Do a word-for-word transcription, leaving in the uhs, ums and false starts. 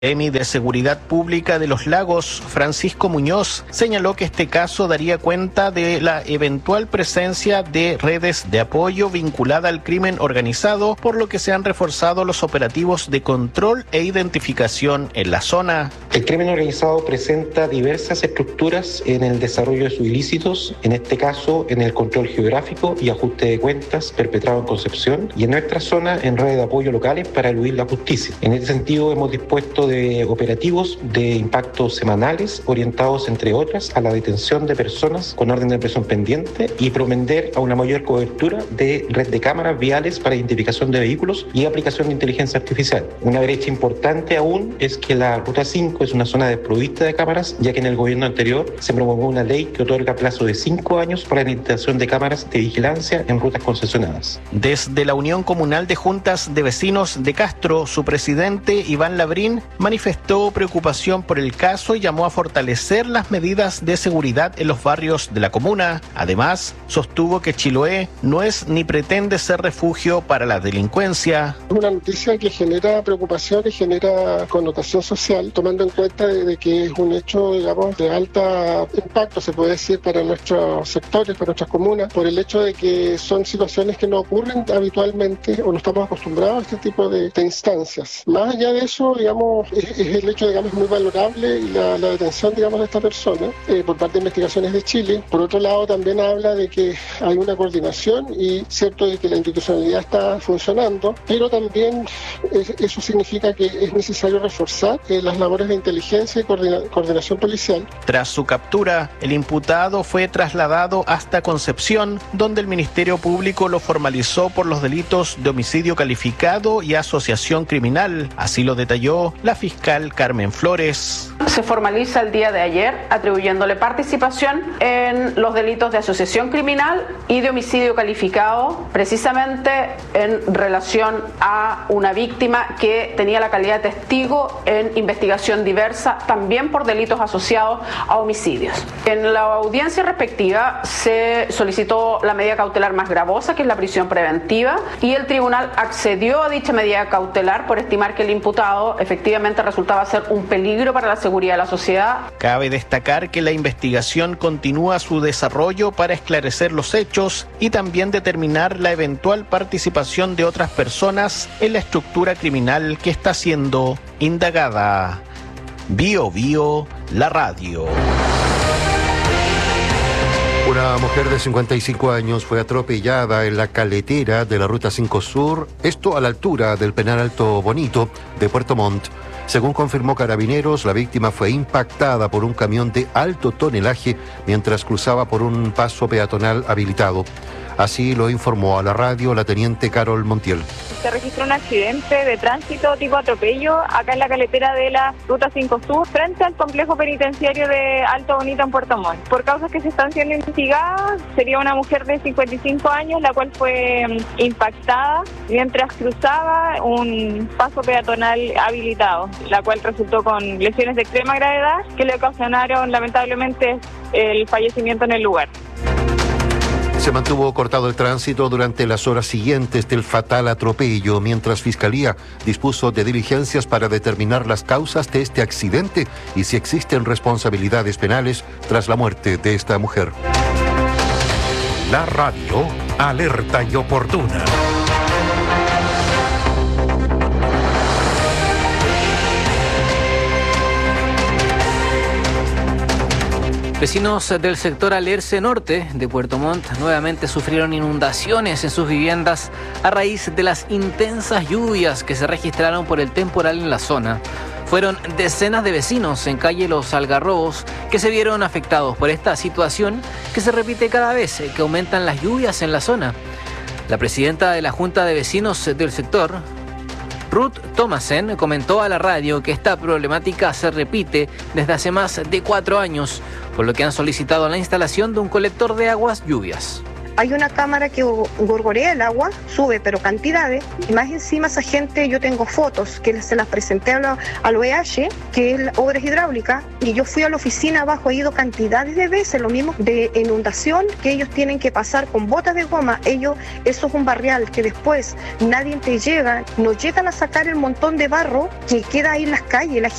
Emi de Seguridad Pública de Los Lagos, Francisco Muñoz, señaló que este caso daría cuenta de la eventual presencia de redes de apoyo vinculada al crimen organizado, por lo que se han reforzado los operativos de control e identificación en la zona. El crimen organizado presenta diversas estructuras en el desarrollo de sus ilícitos, en este caso en el control geográfico y ajuste de cuentas perpetrado en Concepción y en nuestra zona en redes de apoyo locales para eludir la justicia. En este sentido hemos dispuesto de operativos de impacto semanales orientados, entre otras, a la detención de personas con orden de prisión pendiente y propender a una mayor cobertura de red de cámaras viales para identificación de vehículos y aplicación de inteligencia artificial. Una brecha importante aún es que la Ruta cinco es una zona desprovista de cámaras, ya que en el gobierno anterior se promulgó una ley que otorga plazo de cinco años para la instalación de cámaras de vigilancia en rutas concesionadas. Desde la Unión Comunal de Juntas de Vecinos de Castro, su presidente, Iván Labrín, manifestó preocupación por el caso y llamó a fortalecer las medidas de seguridad en los barrios de la comuna. Además, sostuvo que Chiloé no es ni pretende ser refugio para la delincuencia. Es una noticia que genera preocupación y genera connotación social, tomando en cuenta de, de que es un hecho, digamos, de alta impacto, se puede decir, para nuestros sectores, para nuestras comunas, por el hecho de que son situaciones que no ocurren habitualmente o no estamos acostumbrados a este tipo de, de instancias. Más allá de eso, digamos, Es, es el hecho, digamos, muy valorable y la, la detención, digamos, de esta persona eh, por parte de Investigaciones de Chile. Por otro lado, también habla de que hay una coordinación y cierto de que la institucionalidad está funcionando, pero también es, eso significa que es necesario reforzar eh, las labores de inteligencia y coordina, coordinación policial. Tras su captura, el imputado fue trasladado hasta Concepción, donde el Ministerio Público lo formalizó por los delitos de homicidio calificado y asociación criminal. Así lo detalló la fiscal Carmen Flores. Se formaliza el día de ayer atribuyéndole participación en los delitos de asociación criminal y de homicidio calificado, precisamente en relación a una víctima que tenía la calidad de testigo en investigación diversa, también por delitos asociados a homicidios. En la audiencia respectiva se solicitó la medida cautelar más gravosa, que es la prisión preventiva, y el tribunal accedió a dicha medida cautelar por estimar que el imputado efectivamente resultaba ser un peligro para la seguridad de la sociedad. Cabe destacar que la investigación continúa su desarrollo para esclarecer los hechos y también determinar la eventual participación de otras personas en la estructura criminal que está siendo indagada. Bio Bio, la radio. Una mujer de cincuenta y cinco años fue atropellada en la caletera de la Ruta cinco Sur, esto a la altura del Penal Alto Bonito de Puerto Montt. Según confirmó Carabineros, la víctima fue impactada por un camión de alto tonelaje mientras cruzaba por un paso peatonal habilitado. Así lo informó a la radio la teniente Carol Montiel. Se registró un accidente de tránsito tipo atropello acá en la caletera de la Ruta cinco Sur, frente al complejo penitenciario de Alto Bonito en Puerto Montt. Por causas que se están siendo investigadas, sería una mujer de cincuenta y cinco años, la cual fue impactada mientras cruzaba un paso peatonal habilitado, la cual resultó con lesiones de extrema gravedad que le ocasionaron lamentablemente el fallecimiento en el lugar. Se mantuvo cortado el tránsito durante las horas siguientes del fatal atropello, mientras Fiscalía dispuso de diligencias para determinar las causas de este accidente y si existen responsabilidades penales tras la muerte de esta mujer. La radio, alerta y oportuna. Vecinos del sector Alerce Norte de Puerto Montt nuevamente sufrieron inundaciones en sus viviendas a raíz de las intensas lluvias que se registraron por el temporal en la zona. Fueron decenas de vecinos en calle Los Algarrobos que se vieron afectados por esta situación que se repite cada vez que aumentan las lluvias en la zona. La presidenta de la Junta de Vecinos del sector, Ruth Thomasen, comentó a la radio que esta problemática se repite desde hace más de cuatro años, por lo que han solicitado la instalación de un colector de aguas lluvias. hay una cámara que gorgorea el agua, sube pero cantidades, y más encima esa gente, yo tengo fotos que se las presenté a la, al O E H, que es Obras Hidráulicas, y yo fui a la oficina abajo, he ido cantidades de veces, lo mismo de inundación, que ellos tienen que pasar con botas de goma, ellos, eso es un barrial que después nadie te llega, nos llegan a sacar el montón de barro que queda ahí en las calles, la